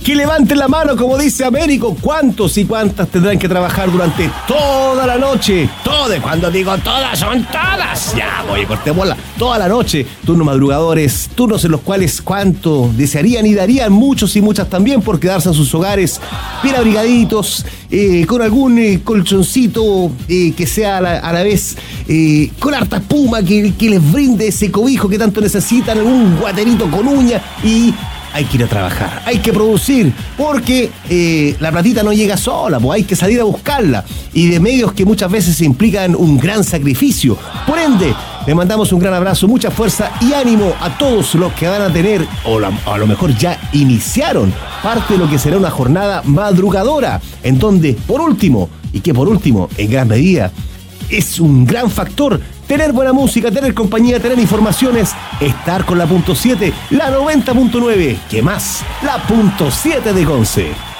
Que levanten la mano, como dice Américo. ¿Cuántos y cuántas tendrán que trabajar durante toda la noche? Todas, cuando digo todas, son todas. Ya, voy, cortémosla. Toda la noche, turnos madrugadores, turnos en los cuales cuánto desearían y darían muchos y muchas también por quedarse en sus hogares, bien abrigaditos, con algún colchoncito que sea a la vez con harta espuma que les brinde ese cobijo que tanto necesitan, algún guaterito con uña y... Hay que ir a trabajar, hay que producir, porque la platita no llega sola, pues hay que salir a buscarla. Y de medios que muchas veces implican un gran sacrificio. Por ende, le mandamos un gran abrazo, mucha fuerza y ánimo a todos los que van a tener, o a lo mejor ya iniciaron, parte de lo que será una jornada madrugadora, en donde, por último, en gran medida, es un gran factor tener buena música, tener compañía, tener informaciones, estar con la .7, la 90.9, ¿qué más? La .7 de Conce.